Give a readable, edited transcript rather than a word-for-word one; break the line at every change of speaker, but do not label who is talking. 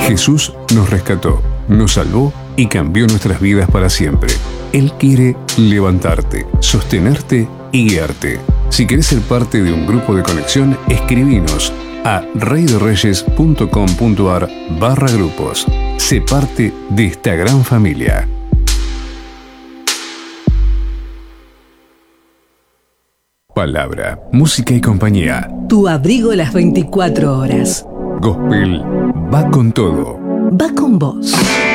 Jesús nos rescató, nos salvó y cambió nuestras vidas para siempre. Él quiere levantarte, sostenerte y guiarte. Si querés ser parte de un grupo de conexión, escribinos a reyderreyes.com.ar/grupos. Sé parte de esta gran familia. Palabra, música y compañía.
Tu abrigo las 24 horas.
Gospel va con todo.
Va con vos.